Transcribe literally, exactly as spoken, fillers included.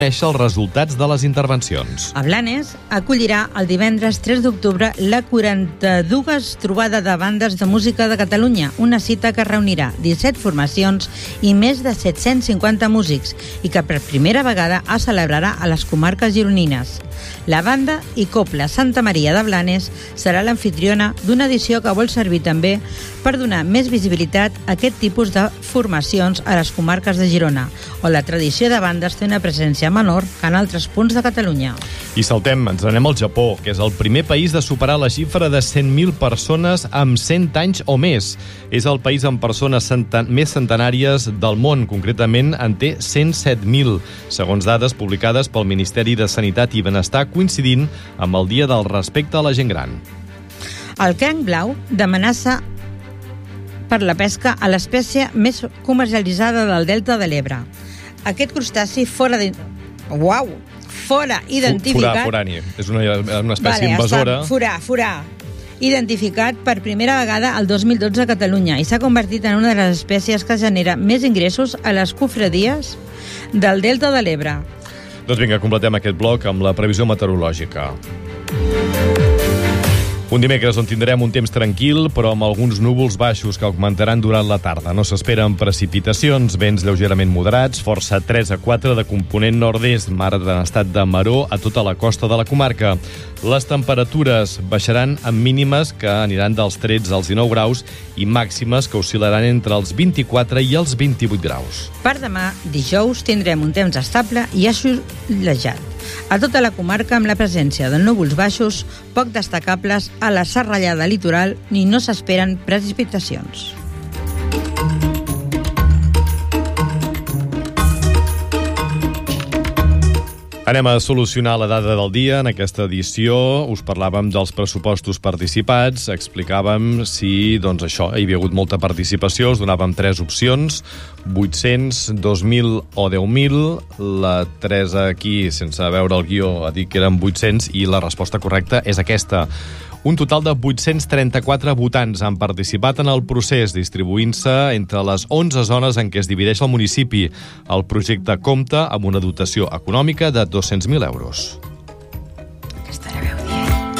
conèixer els resultats de les intervencions. A Blanes acollirà el divendres tres d'octubre la quaranta-dues trobada de bandes de música de Catalunya, una cita que reunirà disset formacions i més de set-cents cinquanta músics i que per primera vegada es celebrarà a les comarques gironines. La banda i Copla Santa Maria de Blanes serà l'amfitriona d'una edició que vol servir també per donar més visibilitat a aquest tipus de formacions a les comarques de Girona, on la tradició de bandes té una presència menor que en altres punts de Catalunya. I saltem, ens anem al Japó, que és el primer país de superar la xifra de cent mil persones amb cent anys o més. És el país amb persones centen més centenàries del món, concretament en té cent set mil, segons dades publicades pel Ministeri de Sanitat i Benestar, coincidint amb el Dia del Respecte a la Gent Gran. El cranc blau d'amenaça per la pesca a l'espècie més comercialitzada del Delta de l'Ebre. Aquest crustaci fora de... Uau! Fora identificat... Forà, forània. És una, una espècie vale, invasora. Està, forà, forà. Identificat per primera vegada el dos mil dotze a Catalunya i s'ha convertit en una de les espècies que genera més ingressos a les cofradies del Delta de l'Ebre. Doncs vinga, completem aquest bloc amb la previsió meteorològica. Un dimecres on tindrem un temps tranquil, però amb alguns núvols baixos que augmentaran durant la tarda. No s'esperen precipitacions, vents lleugerament moderats, força tres a quatre de component nord-est, mar en estat de maror a tota la costa de la comarca. Les temperatures baixaran amb mínimes que aniran dels tretze als dinou graus i màximes que oscil·laran entre els vint-i-quatre i els vint-i-vuit graus. Per demà, dijous, tindrem un temps estable i assolellat a tota la comarca amb la presència de núvols baixos poc destacables a la serrallada litoral ni no s'esperen precipitacions. Anem a solucionar la dada del dia. En aquesta edició us parlàvem dels pressupostos participats, explicàvem si, doncs això, hi havia hagut molta participació, us donàvem tres opcions, vuit-cents, dos mil o deu mil. La Teresa aquí, sense veure el guió, ha dit que eren vuit-cents i la resposta correcta és aquesta. Un total de vuit-cents trenta-quatre votants han participat en el procés, distribuint-se entre les onze zones en què es divideix el municipi. El projecte compta amb una dotació econòmica de dos-cents mil euros.